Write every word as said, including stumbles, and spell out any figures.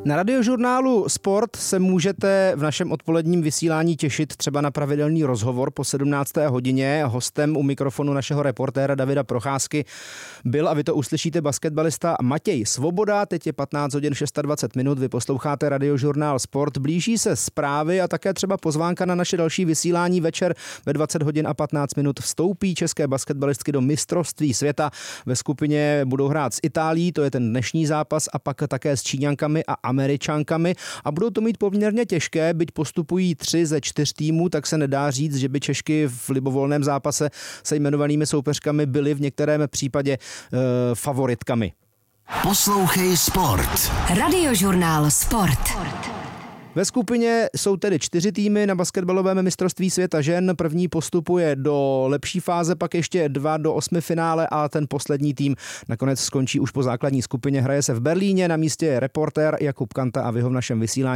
Na Radiožurnálu Sport se můžete v našem odpoledním vysílání těšit třeba na pravidelný rozhovor po sedmnácté hodině. Hostem u mikrofonu našeho reportéra Davida Procházky byl, a vy to uslyšíte, basketbalista Matěj Svoboda. Teď je patnáct hodin dvacet šest minut, vy posloucháte Radiožurnál Sport. Blíží se zprávy a také třeba pozvánka na naše další vysílání. Večer ve dvacet hodin a patnáct minut vstoupí české basketbalistky do mistrovství světa. Ve skupině budou hrát s Itálií, to je ten dnešní zápas, a pak také s Číňankami a Američankami, a budou to mít poměrně těžké, byť postupují tři ze čtyř týmů, tak se nedá říct, že by Češky v libovolném zápase se jmenovanými soupeřkami byly v některém případě e, favoritkami. Poslouchej Sport. Radiožurnál Sport. Ve skupině jsou tedy čtyři týmy na basketbalovém mistrovství světa žen. První postupuje do lepší fáze, pak ještě dva do osmi finále a ten poslední tým nakonec skončí už po základní skupině. Hraje se v Berlíně, na místě je reportér Jakub Kanta a vy ho v našem vysílání